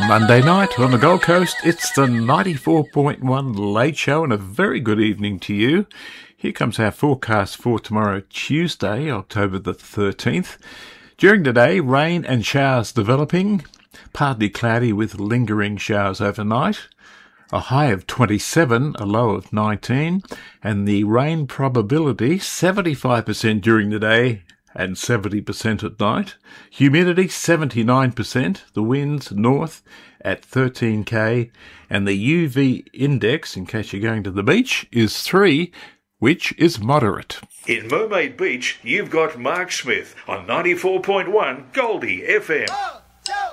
Monday night on the Gold Coast, it's the 94.1 Late Show, and a very good evening to you. Here comes our forecast for tomorrow, Tuesday, October the 13th. During the day, rain and showers developing, partly cloudy with lingering showers overnight. A high of 27, a low of 19, and the rain probability 75% during the day and 70% at night. Humidity 79%, the winds north at 13k, and the UV index, in case you're going to the beach, is 3, which is moderate. In Mermaid Beach, you've got Mark Smith on 94.1 Goldie FM.